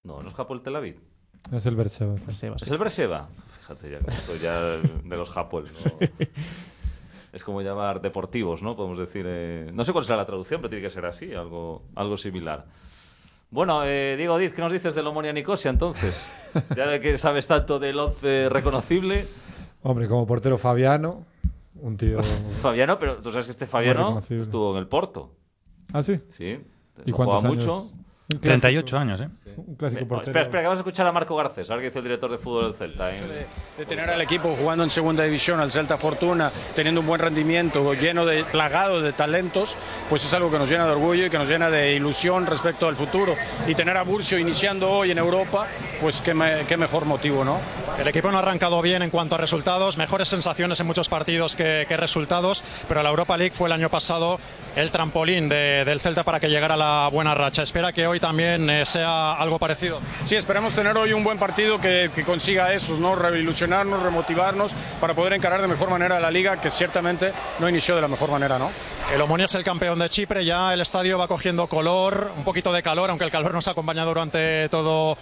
No, no es Hapoel Tel Aviv. No es el Beersheba. ¿Es el Beersheba? Fíjate, ya de los Hapoel, ¿no? Es como llamar deportivos, ¿no? Podemos decir... No sé cuál será la traducción, pero tiene que ser así, algo similar. Bueno, Diego Diz, ¿qué nos dices del Omonia Nicosia, entonces? Ya de que sabes tanto del 11 reconocible. Hombre, como portero Fabiano, un tío... Fabiano, pero tú sabes que este Fabiano estuvo en el Porto. ¿Ah, sí? Sí. ¿Y cuántos años? Mucho. 38 años, ¿eh? Sí. Un clásico portero. Espera, que vamos a escuchar a Marco Garcés, ahora que dice el director de fútbol del Celta. De tener al equipo jugando en segunda división, al Celta Fortuna, teniendo un buen rendimiento, plagado de talentos, pues es algo que nos llena de orgullo y que nos llena de ilusión respecto al futuro. Y tener a Murcio iniciando hoy en Europa, pues qué mejor motivo, ¿no? El equipo no ha arrancado bien en cuanto a resultados, mejores sensaciones en muchos partidos que resultados, pero la Europa League fue el año pasado el trampolín del Celta para que llegara la buena racha. Espera que hoy también sea algo parecido. Sí, esperemos tener hoy un buen partido que consiga eso, ¿no? Reilusionarnos, remotivarnos para poder encarar de mejor manera la Liga, que ciertamente no inició de la mejor manera, ¿no? El Omonia es el campeón de Chipre, ya el estadio va cogiendo color, un poquito de calor, aunque el calor nos ha acompañado durante todo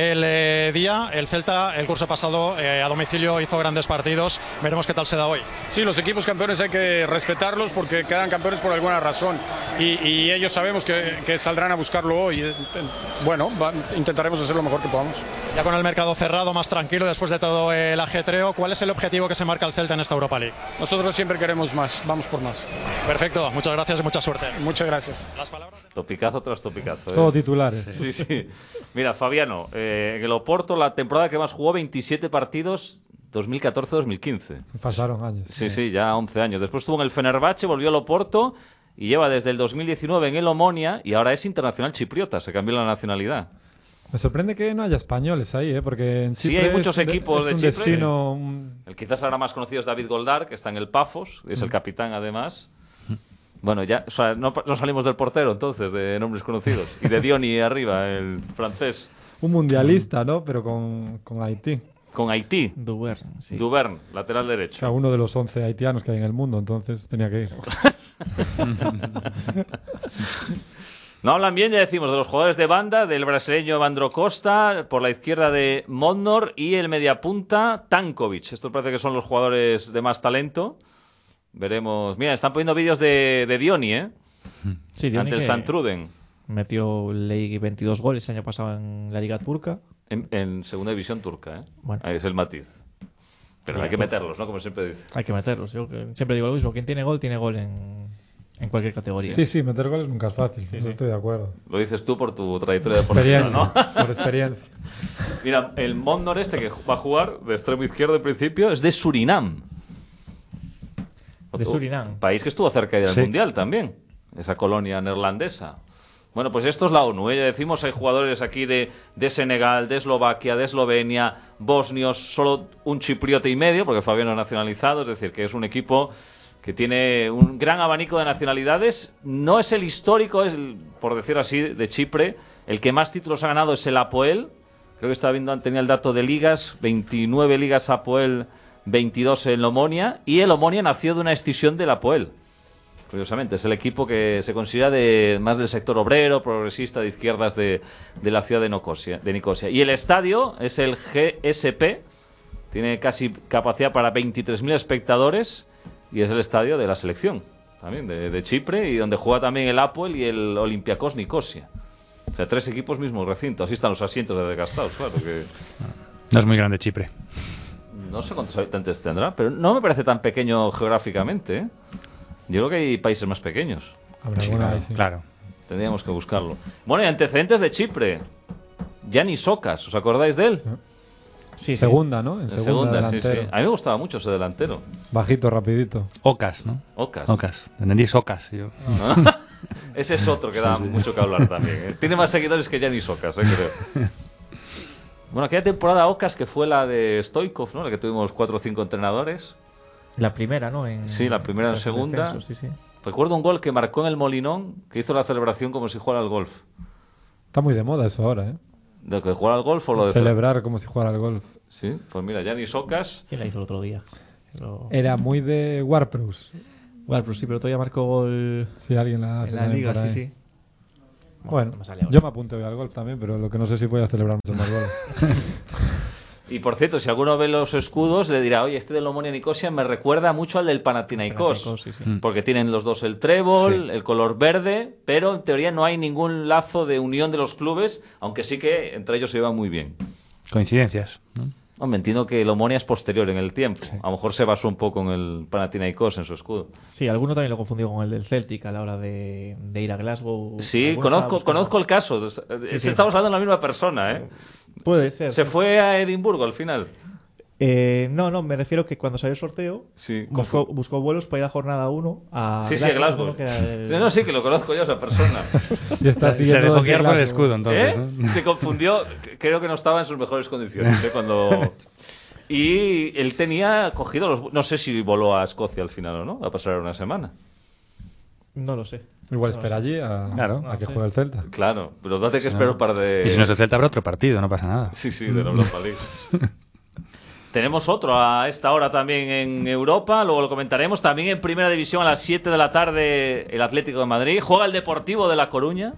el día. El Celta, el curso pasado, a domicilio hizo grandes partidos. Veremos qué tal se da hoy. Sí, los equipos campeones hay que respetarlos porque quedan campeones por alguna razón y ellos sabemos que saldrán a buscarlo hoy. Bueno, intentaremos hacer lo mejor que podamos. Ya con el mercado cerrado, más tranquilo después de todo el ajetreo, ¿cuál es el objetivo que se marca el Celta en esta Europa League? Nosotros siempre queremos más, vamos por más. Perfecto, muchas gracias y mucha suerte. Muchas gracias. Topicazo tras topicazo. Todo titulares. Sí, sí. Mira, Fabiano, en el Oporto la temporada que más jugó, 27 partidos, 2014-2015. Pasaron años. Sí, ya 11 años. Después estuvo en el Fenerbahce, volvió al Oporto y lleva desde el 2019 en el Omonia y ahora es internacional chipriota, se cambió la nacionalidad. Me sorprende que no haya españoles ahí, porque en Chipre sí, hay muchos equipos de Chipre. Destino... El quizás ahora más conocido es David Goldar, que está en el Pafos, es el capitán además. Bueno, ya, o sea, no salimos del portero entonces, de nombres conocidos. Y de Dioni arriba, el francés. Un mundialista, ¿no? Pero con Haití. Con Haití. Duvern, sí. Duvern, lateral derecho. O sea, uno de los 11 haitianos que hay en el mundo, entonces tenía que ir. No hablan bien, ya decimos, de los jugadores de banda, del brasileño Evandro Costa, por la izquierda de Modnor y el mediapunta Tankovic. Estos parece que son los jugadores de más talento. Veremos. Mira, están poniendo vídeos de Dioni, ¿eh? Sí, Dioni ante el Santruden. Metió League 22 goles el año pasado en la Liga Turca. En segunda división turca, ¿eh? Bueno. Ahí es el matiz. Pero hay que meterlos, ¿no? Como siempre dice. Hay que meterlos. Yo siempre digo lo mismo. Quien tiene gol en cualquier categoría. Sí, meter goles nunca es fácil. Sí, estoy de acuerdo. Lo dices tú por tu trayectoria deportiva, ¿no? Por experiencia. Mira, el Modnor este que va a jugar de extremo izquierdo en principio es de Surinam. De Surinam. País que estuvo cerca del Mundial también. Esa colonia neerlandesa. Bueno, pues esto es la ONU. Ya decimos, hay jugadores aquí de Senegal, de Eslovaquia, de Eslovenia, bosnios, solo un chipriote y medio, porque Fabiano es nacionalizado, es decir, que es un equipo que tiene un gran abanico de nacionalidades. No es el histórico, por decirlo así, de Chipre. El que más títulos ha ganado es el Apoel. Creo que estaba viendo, tenía el dato de ligas, 29 ligas Apoel, 22 en Omonia. Y el Omonia nació de una escisión del Apoel. Curiosamente, es el equipo que se considera más del sector obrero, progresista, de izquierdas de la ciudad de Nicosia. Y el estadio es el GSP, tiene casi capacidad para 23.000 espectadores y es el estadio de la selección, también de Chipre, y donde juega también el Apoel y el Olympiacos Nicosia. O sea, 3 equipos, mismo recinto. Así están los asientos de desgastados, claro. Que... No es muy grande Chipre. No sé cuántos habitantes tendrá, pero no me parece tan pequeño geográficamente, ¿eh? Yo creo que hay países más pequeños. Habrá alguna vez, sí. Claro. Tendríamos que buscarlo. Bueno, y antecedentes de Chipre. Giannis Sokas, ¿os acordáis de él? Sí, segunda, ¿no? En segunda, delantero. sí. A mí me gustaba mucho ese delantero. Bajito, rapidito. Ocas, ¿no? Ocas. Entendí Ocas. Yo. Ese es otro que da mucho que hablar también, ¿eh? Tiene más seguidores que Giannis Sokas, creo. Bueno, aquella temporada Ocas que fue la de Stoikov, ¿no? La que tuvimos 4 o 5 entrenadores. La primera, ¿no? Sí, la primera en segunda. Descenso, sí. Recuerdo un gol que marcó en el Molinón, que hizo la celebración como si jugara al golf. Está muy de moda eso ahora, ¿eh? ¿De que jugar al golf o lo de celebrar como si jugara al golf? Sí, pues mira, Giannis Sokas. ¿Quién la hizo el otro día? Era muy de Warpros. Warpros, sí, pero todavía marcó gol. Sí, alguien la hace en la liga, sí. Bueno, no me sale ahora. yo me apunto hoy al golf también, pero lo que no sé si voy a celebrar muchos más goles. Y por cierto, si alguno ve los escudos, le dirá, oye, este del Omonia Nicosia me recuerda mucho al del Panathinaikos. Sí. Porque tienen los dos el trébol, Sí. el color verde, pero en teoría no hay ningún lazo de unión de los clubes, aunque sí que entre ellos se llevan muy bien. Coincidencias, ¿no? Hombre, entiendo que el Omonia es posterior en el tiempo. A lo mejor se basó un poco en el Panathinaikos en su escudo. Sí, alguno también lo confundió con el del Celtic a la hora de ir a Glasgow. Sí, Alguno estaba buscando- conozco el caso. Sí. Estamos hablando de la misma persona, ¿eh? Puede ser. Se fue a Edimburgo al final. No, me refiero que cuando salió el sorteo, Sí, buscó vuelos para ir a jornada 1 a Sí, Glasgow. ¿no? Que era el- No, sí, que lo conozco yo, esa persona. Y está Se siguiendo dejó desde guiar por el Glasgow. escudo, entonces. ¿Eh? ¿no? Se confundió, creo que no estaba en sus mejores condiciones, ¿eh? Cuando... Y él tenía cogido los... No sé si voló a Escocia al final o no, a pasar una semana. No lo sé. Igual No espera lo sé. allí a Claro. que Sí. juegue el Celta. Claro, pero date que esperar un par de... Y si no es el Celta, habrá otro partido, no pasa nada. Sí, de la Europa League. Tenemos otro a esta hora también en Europa, luego lo comentaremos. También en Primera División a las 7 de la tarde el Atlético de Madrid. Juega el Deportivo de La Coruña.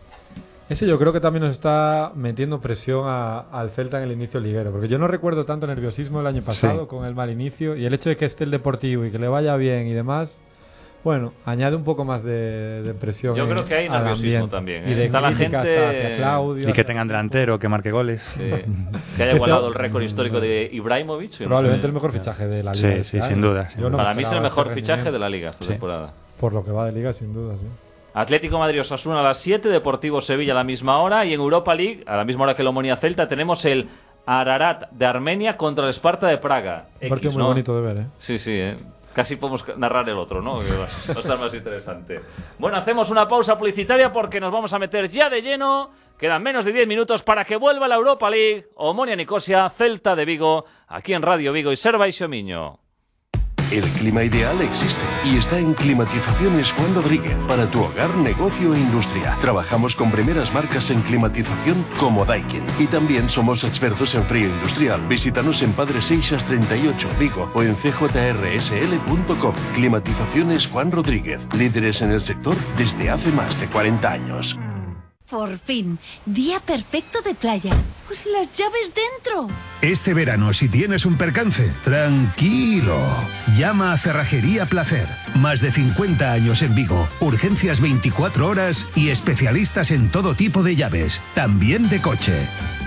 Ese yo creo que también nos está metiendo presión al Celta en el inicio liguero, porque yo no recuerdo tanto nerviosismo el año pasado Sí. con el mal inicio, y el hecho de que esté el Deportivo y que le vaya bien y demás, bueno, añade un poco más de presión. Yo creo que hay al nerviosismo ambiente. también, ¿eh? Y de Está la críticas gente- hacia Claudio. Y que hacia- tengan delantero, que marque goles. Que haya igualado el récord histórico de Ibrahimovic. que no Probablemente sé- el mejor fichaje de la Sí, liga. sí, este sin año. duda, sin Yo no duda. me Para mí es el esperaba mejor ese fichaje de rendimiento. la liga esta Sí. temporada. Por lo que va de liga, sin duda, sí. Atlético Madrid Osasuna a las 7, Deportivo Sevilla a la misma hora, y en Europa League, a la misma hora que el Omonia Celta, tenemos el Ararat de Armenia contra el Sparta de Praga. Un partido X, muy ¿no? bonito de ver, ¿eh? Sí, casi podemos narrar el otro, ¿no? Que va a estar más interesante. Bueno, hacemos una pausa publicitaria porque nos vamos a meter ya de lleno. Quedan menos de 10 minutos para que vuelva la Europa League. Omonia Nicosia, Celta de Vigo, aquí en Radio Vigo y Serva y Xomiño. El clima ideal existe y está en Climatizaciones Juan Rodríguez para tu hogar, negocio e industria. Trabajamos con primeras marcas en climatización como Daikin y también somos expertos en frío industrial. Visítanos en Padre Seixas 38 Vigo o en cjrsl.com. Climatizaciones Juan Rodríguez, líderes en el sector desde hace más de 40 años. Por fin, día perfecto de playa. Pues las llaves dentro. Este verano, si tienes un percance, tranquilo. Llama a Cerrajería Placer. Más de 50 años en Vigo, urgencias 24 horas y especialistas en todo tipo de llaves, también de coche.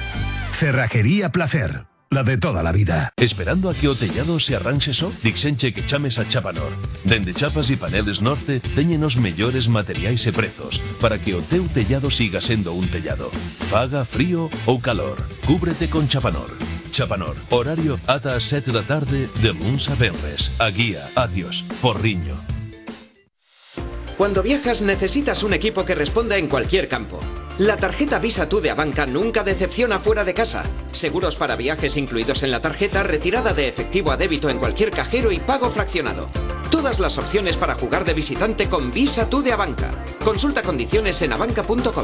Cerrajería Placer, la de toda la vida. Esperando a que o tellado se arranxe só? Dixenche que chames a Chapanor. Dende chapas e paneles norte, teñen os mellores materiais e prezos para que o teu tellado siga sendo un tellado. Faga frío ou calor, cúbrete con Chapanor. Chapanor, horario ata as 7 da tarde de luns a venres. A guía, adiós, Porriño. Cuando viajas necesitas un equipo que responda en cualquier campo. La tarjeta Visa Tú de Abanca nunca decepciona fuera de casa. Seguros para viajes incluidos en la tarjeta, retirada de efectivo a débito en cualquier cajero y pago fraccionado. Todas las opciones para jugar de visitante con Visa Tú de Abanca. Consulta condiciones en abanca.com.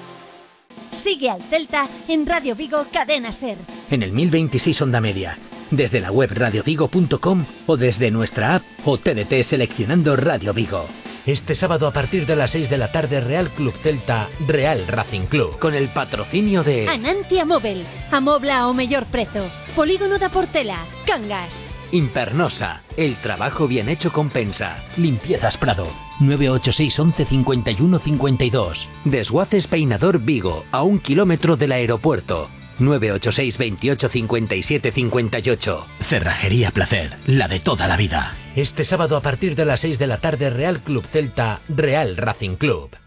Sigue al Celta en Radio Vigo Cadena Ser. En el 1026 Onda Media, desde la web radiovigo.com o desde nuestra app o TDT seleccionando Radio Vigo. Este sábado a partir de las 6 de la tarde Real Club Celta, Real Racing Club, con el patrocinio de Anantia Móvil, amobla ao mellor prezo. Polígono da Portela, Cangas. Impernosa, el trabajo bien hecho compensa. Limpiezas Prado, 986 11 51 52. Desguaces Peinador Vigo, a 1 kilómetro del aeropuerto. 986 28 57 58. Cerrajería Placer, la de toda la vida. Este sábado a partir de las 6 de la tarde Real Club Celta, Real Racing Club.